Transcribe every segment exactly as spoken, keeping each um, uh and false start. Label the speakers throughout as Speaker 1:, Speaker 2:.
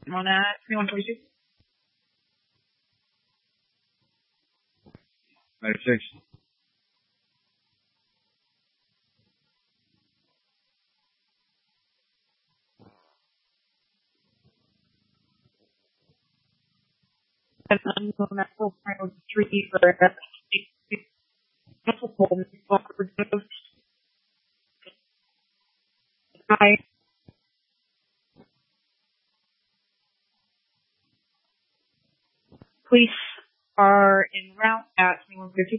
Speaker 1: On that, twenty-one forty-two.
Speaker 2: ninety-six.
Speaker 1: And unknown at full final three for multiple overdose. Hi. Police are en route at twenty-one forty-two.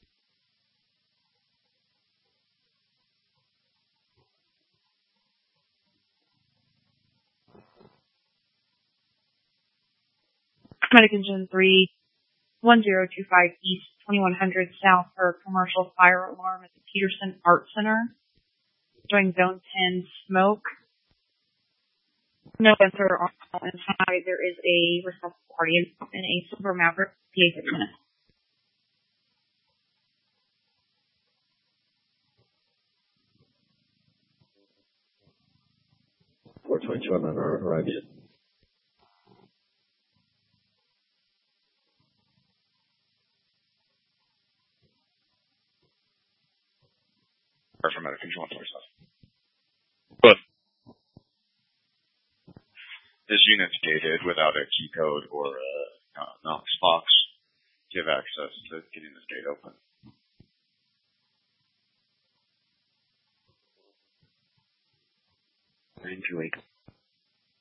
Speaker 1: Medic Engine three, one zero two five East, twenty-one hundred South for commercial fire alarm at the Peterson Art Center. Doing zone ten smoke. No answer on inside. There is a responsible party in a Silver Maverick, P A six minutes.
Speaker 3: four twenty-two on our horizon.
Speaker 2: From Medic Engine one twenty-seven. But this unit's gated without a key code or a uh, Knox box. Do you have access to getting this gate open?
Speaker 3: nine two eight.